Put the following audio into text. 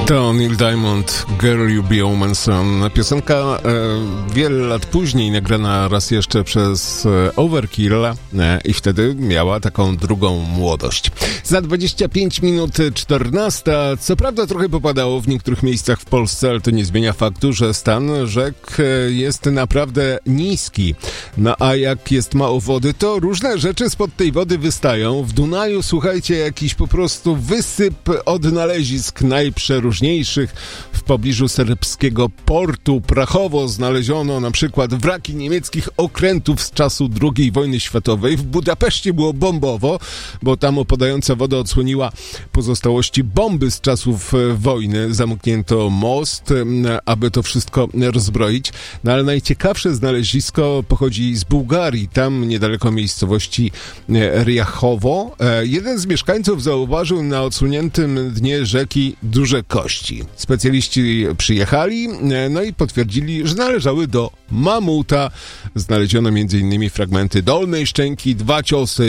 To Neil Diamond, Girl You Be a Woman's Son. Piosenka wiele lat później nagrana raz jeszcze przez Overkill i wtedy miała taką drugą młodość. Za 25 minut 14. Co prawda trochę popadało w niektórych miejscach w Polsce, ale to nie zmienia faktu, że stan rzek jest naprawdę niski. No a jak jest mało wody, to różne rzeczy spod tej wody wystają. W Dunaju, słuchajcie, jakiś po prostu wysyp odnalezisk najprzeróżniejszych. W pobliżu serbskiego portu Prachowo znaleziono na przykład wraki niemieckich okrętów z czasu II wojny światowej. W Budapeszcie było bombowo, bo tam opadająca woda odsłoniła pozostałości bomby z czasów wojny. Zamknięto most, aby to wszystko rozbroić. No ale najciekawsze znalezisko pochodzi z Bułgarii. Tam niedaleko miejscowości Riachowo jeden z mieszkańców zauważył na odsłoniętym dnie rzeki duże kości. Specjaliści przyjechali, no i potwierdzili, że należały do mamuta. Znaleziono m.in. fragmenty dolnej szczęki, 2 ciosy